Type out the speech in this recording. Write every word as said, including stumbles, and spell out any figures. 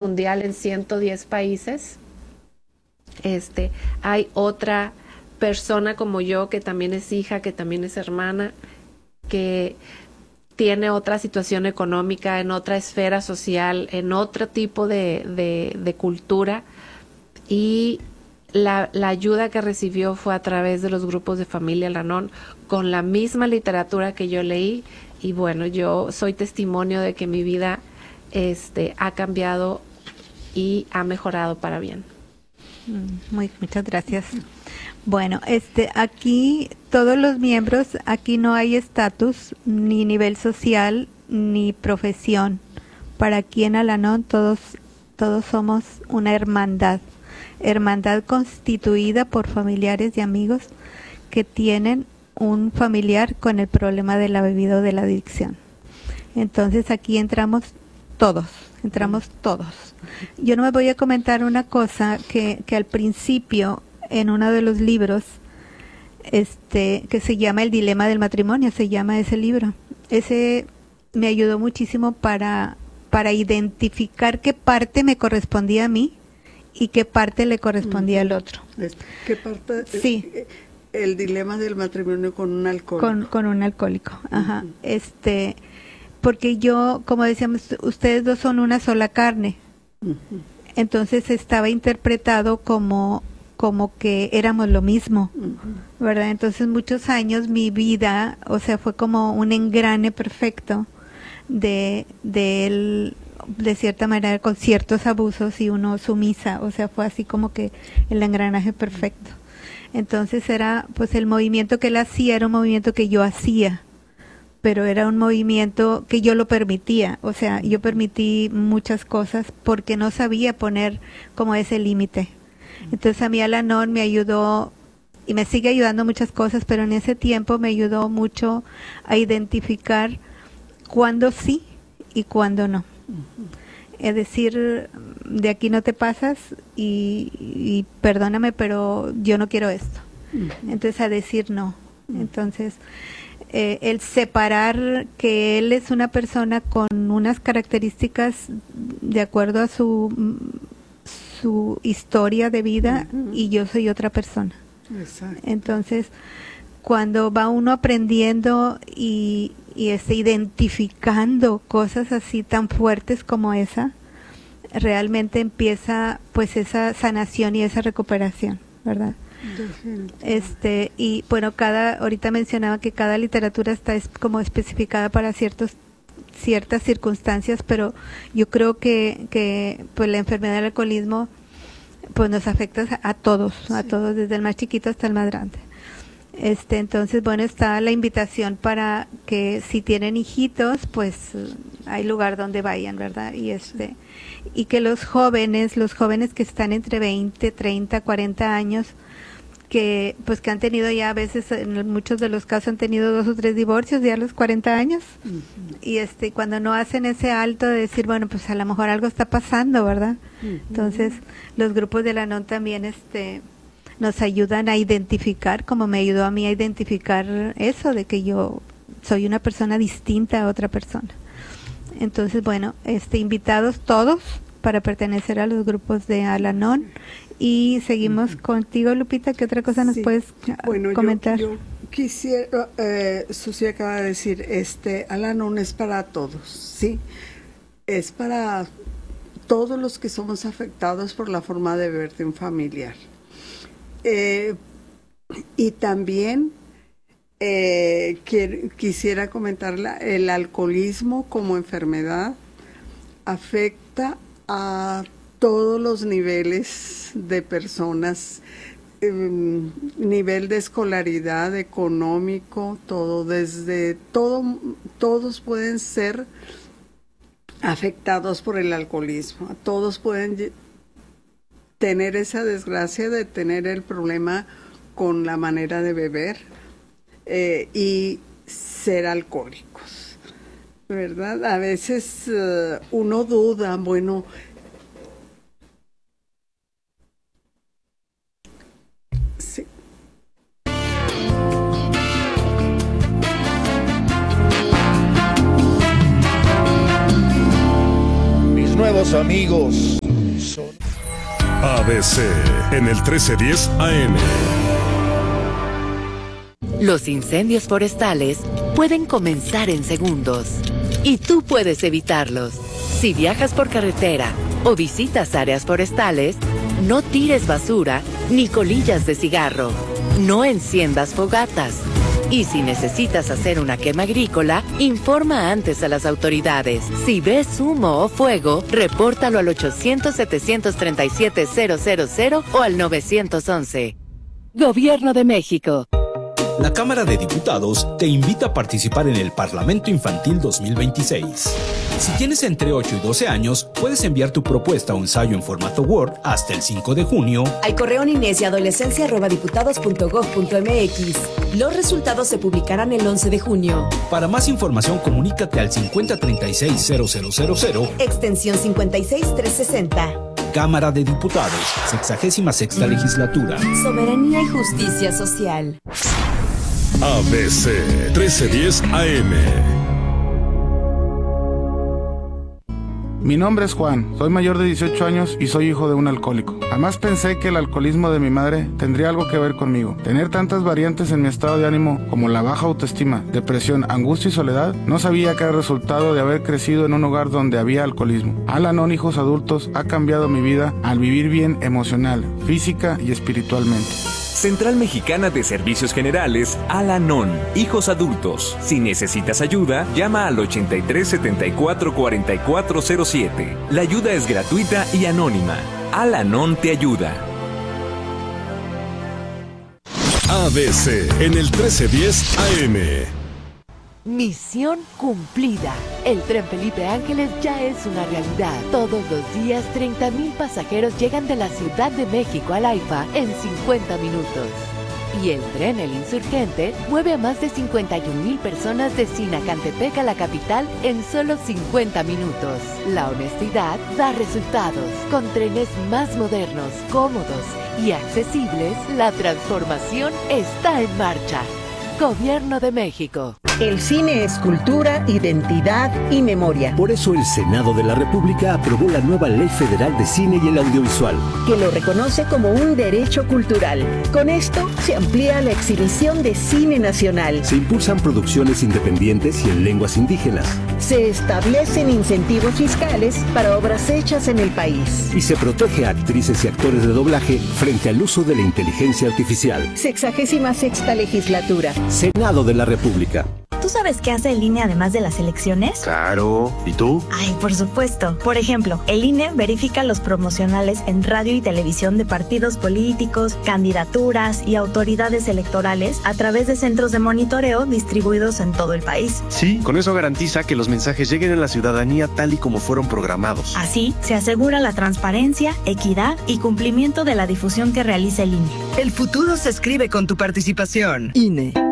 mundial en ciento diez países. Este, hay otra persona como yo que también es hija, que también es hermana, que tiene otra situación económica, en otra esfera social, en otro tipo de, de, de cultura, y la, la ayuda que recibió fue a través de los grupos de familia Al-Anon, con la misma literatura que yo leí, y bueno, yo soy testimonio de que mi vida este, ha cambiado y ha mejorado para bien. Muy, muchas gracias. Bueno, este, aquí todos los miembros, aquí no hay estatus, ni nivel social, ni profesión. Para aquí en Al-Anon todos, todos somos una hermandad, hermandad constituida por familiares y amigos que tienen un familiar con el problema de la bebida o de la adicción. Entonces aquí entramos todos, entramos todos. Yo no me voy a comentar una cosa que, que al principio, en uno de los libros, este, que se llama El dilema del matrimonio, se llama ese libro. Ese me ayudó muchísimo para, para identificar qué parte me correspondía a mí y qué parte le correspondía al otro. ¿Qué parte? Sí. El, el dilema del matrimonio con un alcohólico. Con, con un alcohólico, ajá. Uh-huh. Este, porque yo, como decíamos, ustedes dos son una sola carne. Uh-huh. Entonces estaba interpretado como como que éramos lo mismo, uh-huh. ¿verdad? Entonces muchos años mi vida, o sea, fue como un engrane perfecto de, de él, de cierta manera, con ciertos abusos y uno sumisa, o sea, fue así como que el engranaje perfecto. Entonces era, pues el movimiento que él hacía era un movimiento que yo hacía, pero era un movimiento que yo lo permitía, o sea, yo permití muchas cosas porque no sabía poner como ese límite. Entonces a mí Al-Anon me ayudó y me sigue ayudando muchas cosas, pero en ese tiempo me ayudó mucho a identificar cuándo sí y cuándo no. Uh-huh. Es decir, de aquí no te pasas y, y perdóname, pero yo no quiero esto. Uh-huh. Entonces a decir no. Uh-huh. Entonces eh, el separar que él es una persona con unas características de acuerdo a su su historia de vida, uh-huh. y yo soy otra persona. Exacto. Entonces, cuando va uno aprendiendo y, y este, identificando cosas así tan fuertes como esa, realmente empieza pues esa sanación y esa recuperación, ¿verdad? Uh-huh. Este, y bueno, cada, ahorita mencionaba que cada literatura está es, como especificada para ciertos ciertas circunstancias, pero yo creo que, que pues la enfermedad del alcoholismo pues nos afecta a, a todos, sí. a todos, desde el más chiquito hasta el más grande. Este, entonces, bueno, está la invitación para que si tienen hijitos, pues hay lugar donde vayan, ¿verdad? Y este, y que los jóvenes, los jóvenes que están entre veinte, treinta, cuarenta años, que pues que han tenido ya a veces, en muchos de los casos han tenido dos o tres divorcios ya a los cuarenta años, uh-huh. y este cuando no hacen ese alto de decir, bueno, pues a lo mejor algo está pasando, ¿verdad? Uh-huh. Entonces los grupos de Al-Anon también este nos ayudan a identificar, como me ayudó a mí a identificar eso, de que yo soy una persona distinta a otra persona. Entonces, bueno, este invitados todos para pertenecer a los grupos de Al-Anon. Y seguimos uh-huh. contigo, Lupita. ¿Qué otra cosa nos sí. puedes bueno, comentar? Yo, yo quisiera, eh, Susi acaba de decir, este, Al-Anon es para todos, ¿sí? Es para todos los que somos afectados por la forma de ver de un familiar. Eh, y también eh, quiero, quisiera comentarla, el alcoholismo como enfermedad afecta a todos los niveles de personas, eh, nivel de escolaridad, económico, todo, desde todo, todos pueden ser afectados por el alcoholismo, todos pueden tener esa desgracia de tener el problema con la manera de beber eh, y ser alcohólicos, ¿verdad? A veces uh, uno duda, bueno, sí. Mis nuevos amigos A B C en el trece diez A M. Los incendios forestales pueden comenzar en segundos y tú puedes evitarlos. Si viajas por carretera o visitas áreas forestales, no tires basura ni colillas de cigarro. No enciendas fogatas. Y si necesitas hacer una quema agrícola, informa antes a las autoridades. Si ves humo o fuego, repórtalo al ochocientos, setecientos treinta y siete, cero cero cero o al nueve once. Gobierno de México. La Cámara de Diputados te invita a participar en el Parlamento Infantil dos mil veintiséis. Si tienes entre ocho y doce años, puedes enviar tu propuesta o ensayo en formato Word hasta el cinco de junio al correo niñez y adolescencia arroba diputados punto gob punto mx. Los resultados se publicarán el once de junio. Para más información, comunícate al cincuenta treinta y seis cero cero cero cero, extensión cincuenta y seis trescientos sesenta. Cámara de Diputados, sexagésima sexta legislatura. Soberanía y justicia social. A B C trece diez A M. Mi nombre es Juan, soy mayor de dieciocho años y soy hijo de un alcohólico. Jamás pensé que el alcoholismo de mi madre tendría algo que ver conmigo. Tener tantas variantes en mi estado de ánimo como la baja autoestima, depresión, angustia y soledad, no sabía que era resultado de haber crecido en un hogar donde había alcoholismo. Al-Anon Hijos Adultos ha cambiado mi vida al vivir bien emocional, física y espiritualmente. Central Mexicana de Servicios Generales, Al-Anon, Hijos Adultos. Si necesitas ayuda, llama al ochenta y tres, setenta y cuatro, cuarenta y cuatro cero siete. La ayuda es gratuita y anónima. Al-Anon te ayuda. A B C en el trece diez A M. Misión cumplida. El tren Felipe Ángeles ya es una realidad. Todos los días, treinta mil pasajeros llegan de la Ciudad de México al AIFA en cincuenta minutos. Y el tren El Insurgente mueve a más de cincuenta y un mil personas de Sinacantepec a la capital en solo cincuenta minutos. La honestidad da resultados. Con trenes más modernos, cómodos y accesibles, la transformación está en marcha. Gobierno de México. El cine es cultura, identidad y memoria. Por eso el Senado de la República aprobó la nueva Ley Federal de Cine y el Audiovisual, que lo reconoce como un derecho cultural. Con esto se amplía la exhibición de cine nacional. Se impulsan producciones independientes y en lenguas indígenas. Se establecen incentivos fiscales para obras hechas en el país. Y se protege a actrices y actores de doblaje frente al uso de la inteligencia artificial. Sexagésima sexta legislatura. Senado de la República. ¿Tú sabes qué hace el I N E además de las elecciones? Claro. ¿Y tú? Ay, por supuesto. Por ejemplo, el I N E verifica los promocionales en radio y televisión de partidos políticos, candidaturas y autoridades electorales a través de centros de monitoreo distribuidos en todo el país. Sí, con eso garantiza que los mensajes lleguen a la ciudadanía tal y como fueron programados. Así, se asegura la transparencia, equidad y cumplimiento de la difusión que realiza el I N E. El futuro se escribe con tu participación. I N E.